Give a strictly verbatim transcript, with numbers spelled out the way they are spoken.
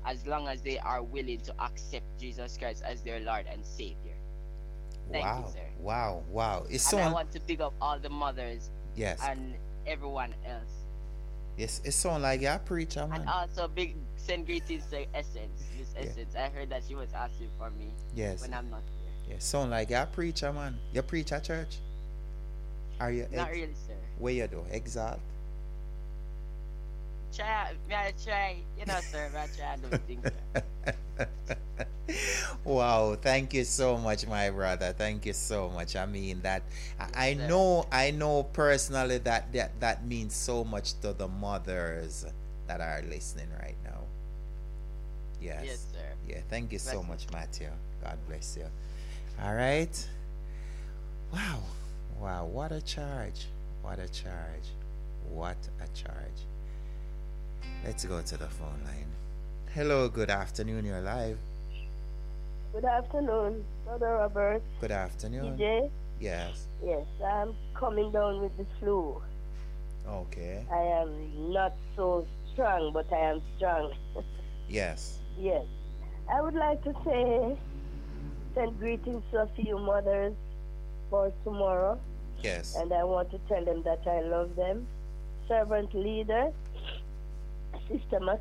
as long as they are willing to accept Jesus Christ as their Lord and Savior. Thank you, Wow, sir. wow, wow. It's And I so, want to big up all the mothers yes, and everyone else. yes. It sound like you're a preacher, And man. also big send greetings to Essence, Miss Yeah, Essence. I heard that she was asking for me yes, when I'm not here. yes. Sound like you're a preacher, man. You preach at church? Are you Not ex? really, sir. Where you do? Exalt? Try, may I try, you know, sir, may I try and do things, sir. Wow, thank you so much, my brother. Thank you so much. I mean that Yes, I, I sir. know I know personally that, that that means so much to the mothers that are listening right now. Yes, Yes. sir. Yeah, thank you so Blessings. much, Matthew. God bless you. All right. Wow. Wow, what a charge. What a charge. What a charge. Let's go to the phone line. Hello, good afternoon. You're live. Good afternoon, Brother Robert. Good afternoon. D J? Yes. Yes, I'm coming down with the flu. Okay. I am not so strong, but I am strong. Yes. Yes. I would like to say, send greetings to a few mothers for tomorrow, Yes. and I want to tell them that I love them. Servant leader, Sister